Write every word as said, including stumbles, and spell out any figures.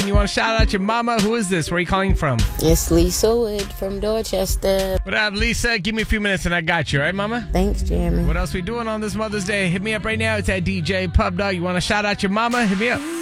You want to shout out your mama? Who is this? Where are you calling from? It's Lisa Wood from Dorchester. What up, Lisa? Give me a few minutes and I got you, all right, mama? Thanks, Jeremy. What else we doing on this Mother's Day? Hit me up right now. It's at D J Pub Dog. You want to shout out your mama? Hit me up.